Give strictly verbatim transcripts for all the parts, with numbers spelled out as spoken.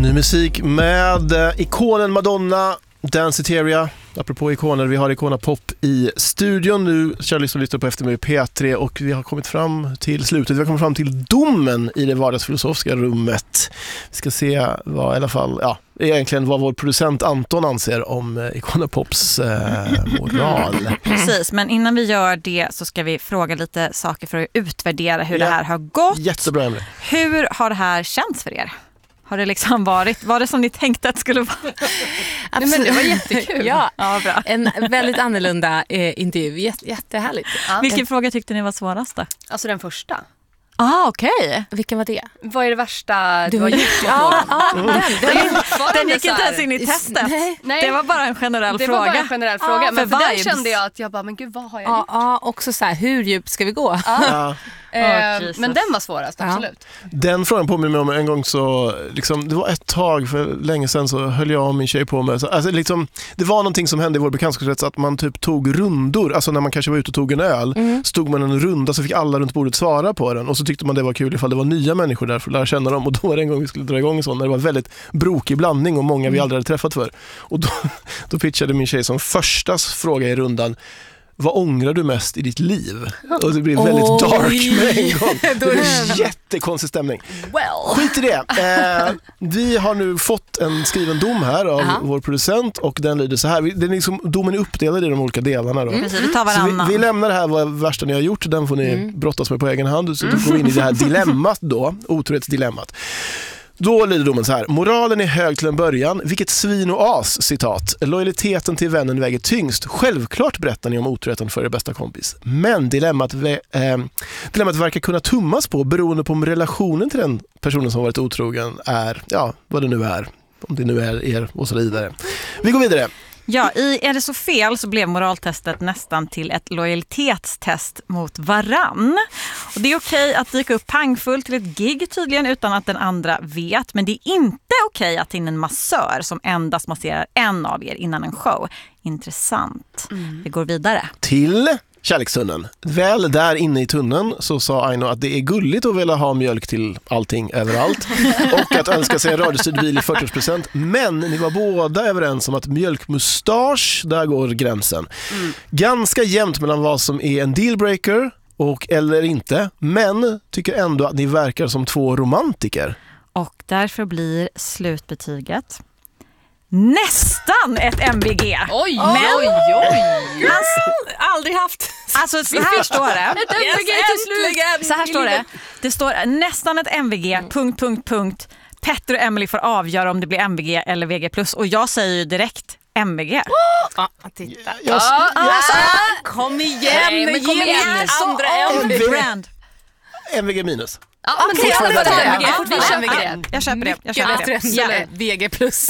Ny musik med eh, ikonen Madonna, Danceteria. Apropå ikoner, vi har Icona Pop i studion nu. Kärlek som lyssnar på eftermiddag P tre och vi har kommit fram till slutet. Vi har kommit fram till domen i det vardagsfilosofiska rummet. Vi ska se vad i alla fall, ja, egentligen vad vår producent Anton anser om Icona Pops eh, moral. Precis, men innan vi gör det så ska vi fråga lite saker för att utvärdera hur ja. det här har gått. Jättebra, Emily. Hur har det här känts för er? Har det liksom varit, var det som ni tänkte att det skulle vara? Nej, men det var jättekul. ja, ja, bra. En väldigt annorlunda eh, intervju, Jätte, jättehärligt. Ja. Vilken en... fråga tyckte ni var svårast då? Alltså den första. Ah, okej. Okay. Vilken var det? Vad är det värsta du har gjort? Ja, ja, den, den, den gick inte ens in i testet. Nej. Det var bara en generell det fråga. Det var bara en generell fråga, ja, men för för den kände jag att jag bara, men gud, vad har jag ja, gjort? Ja, också så här, hur djupt ska vi gå? Ja. Ja. Eh, oh, men den var svårast, absolut. Ja. Den frågan påminner mig om en gång så, liksom, det var ett tag för länge sedan så höll jag och min tjej på med, så, alltså, liksom, det var någonting som hände i vår bekantskapskrets att man typ tog rundor, alltså när man kanske var ute och tog en öl, mm. så tog man en runda så fick alla runt bordet svara på den och så tyckte man det var kul ifall det var nya människor där för att lära känna dem och då var det en gång vi skulle dra igång en sån när det var väldigt brokig blandning och många vi aldrig hade träffat för och då, då pitchade min tjej som första fråga i rundan: vad ångrar du mest i ditt liv? Och det blir väldigt Oj. dark med en gång. Det blir jättekonstig stämning. Well. Skit i det. Eh, vi har nu fått en skriven dom här av Aha. vår producent och den lyder så här. Den är liksom, domen är uppdelad i de olika delarna. Då. Mm. Precis, vi tar varannan. Så vi, vi lämnar det här vad värsta ni har gjort. Den får ni mm. brottas med på egen hand. Så mm. då går vi in i det här dilemmat då. Otrohetsdilemmat. Då lyder domen så här: moralen är hög till en början, vilket svin och as, citat. Lojaliteten till vännen väger tyngst. Självklart berättar ni om otroheten för er bästa kompis. Men dilemmat, eh, dilemmat verkar kunna tummas på beroende på om relationen till den personen som varit otrogen är, ja, vad det nu är. Om det nu är er och så vidare. Vi går vidare. Ja, i Är det så fel så blev moraltestet nästan till ett lojalitetstest mot varann. Och det är okej att dyka upp pangfull till ett gig tydligen utan att den andra vet. Men det är inte okej att ta in en massör som endast masserar en av er innan en show. Intressant. Mm. Vi går vidare. Till kärlekstunneln. Väl där inne i tunneln så sa Aino att det är gulligt att vilja ha mjölk till allting överallt och att önska sig en radiostyrd bil i fyrtio procent. Men ni var båda överens om att mjölkmustasch, där går gränsen. Mm. Ganska jämnt mellan vad som är en dealbreaker och eller inte. Men tycker ändå att ni verkar som två romantiker. Och därför blir slutbetyget nästan ett M V G. Oj, men, oj, oj. Alltså, aldrig haft. Alltså så här står det. Ett M V G till slut. Så här står det. Det står nästan ett M V G, punkt, punkt, punkt. Petter och Emily får avgöra om det blir M V G eller V G plus. Och jag säger ju direkt M V G. Oh! Ah, titta. Jag, jag, jag, alltså, kom igen. Nej, men kom igen. Andra M V G. M V G minus. Ja, men okay, fortfarande det M V G. Vi köper det. Jag köper det. Jag köper det. Ja. V G plus.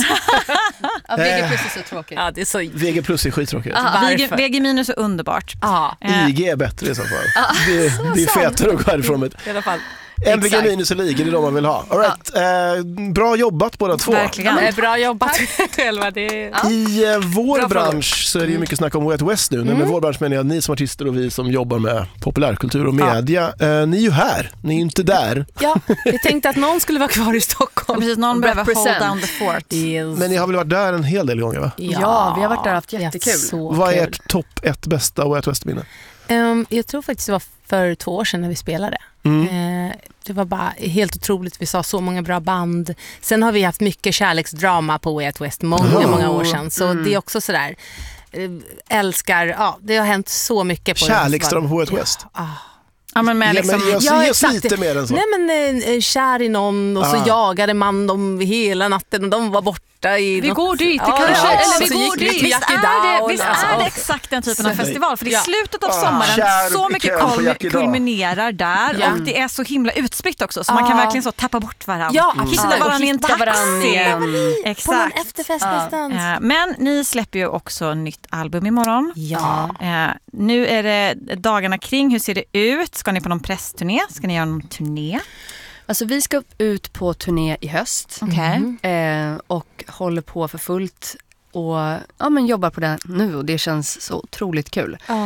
Ja, V G plus är så tråkigt. Ja, det är så... V G plus är skittråkigt. V G minus är underbart. Ah. I G är bättre i så fall. Ah. Det, det är fetare att gå härifrån med. I alla fall. M V G minus är lika, det är de man vill ha. All right. ja. eh, bra jobbat båda två. Verkligen. Ja, bra jobbat själva. Det är... ja. I eh, vår bra bransch fråga. Så är det ju mycket snack om Way Out West nu. Mm. Med vår bransch menar jag ni som artister och vi som jobbar med populärkultur och media. Ja. Eh, ni är ju här, ni är ju inte där. Ja, vi tänkte att någon skulle vara kvar i Stockholm. Precis, någon behöver hold down the fort. Yes. Men ni har väl varit där en hel del gånger, va? Ja, ja vi har varit där och haft jättekul. Vad är ert topp ett bästa Way Out West-minne? Um, jag tror faktiskt det var för två år sedan när vi spelade. Mm. Uh, det var bara helt otroligt. Vi sa så många bra band. Sen har vi haft mycket kärleksdrama på Way Out West många, oh. många år sedan. Så mm. det är också sådär, uh, älskar, ja, det har hänt så mycket på kärleksdrama på Way Out West. Ja. Uh. Ja, men med liksom, ja, men jag ser ja, lite mer än så. Nej, men eh, kär i någon och ah. så jagade man dem hela natten och de var borta i vi något... går dit, det ja, kanske, ja, eller vi så går dit. Visst är det, visst är det exakt den typen av festival, för det är slutet av sommaren, ah. så mycket kul, kulminerar där ja. och det är så himla utspritt också, så ah. man kan verkligen så tappa bort varandra. Ja, mm. Hitta varandra i en taxi. Mm. Exakt. På en efterfest någonstans. Ja. Men ni släpper ju också nytt album imorgon. Ja. Uh, nu är det dagarna kring, hur ser det ut? Ska ni på någon pressturné? Ska ni göra någon turné? Alltså vi ska ut på turné i höst. Okay. Eh, och håller på för fullt och ja, men jobbar på det nu och det känns så otroligt kul. Oh.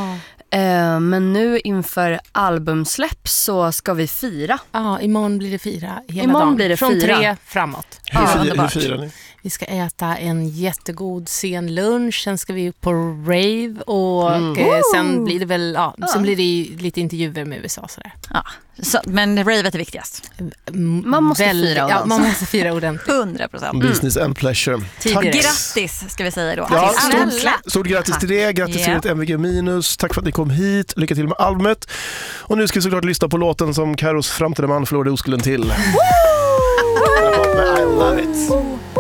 Eh, men nu inför albumsläpp så ska vi fira. Ja, imorgon blir det fyra hela Imorgon dagen. blir det Från fyra. tre framåt. Hur, Ja, fir, hur underbart. firar ni? Vi ska äta en jättegod sen lunch, sen ska vi upp på rave och Mm. eh, sen blir det väl ja, sen blir det ju lite intervjuer med U S A sådär. Ja. Så, men ravet är viktigast. M- Man måste väldigt- fira Ja, ordentligt. man måste fira ordentligt. hundra procent. Business and pleasure. Tidigare. Grattis ska vi säga då. Ja, till stort- alla. Stort grattis till det, grattis Ja. till ett M V G minus, tack för att ni kom hit, lycka till med albumet. Och nu ska vi såklart lyssna på låten som Karos framtida man förlorade oskulden till. I love it.